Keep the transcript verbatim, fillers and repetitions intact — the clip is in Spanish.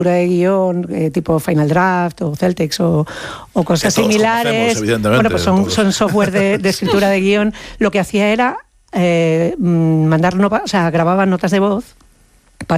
de guión eh, tipo Final Draft o Celtex o, o cosas que todos similares. evidentemente, Bueno, pues son, son software de, de escritura de guión. Lo que hacía era eh, mandar, no, o sea, grababa notas de voz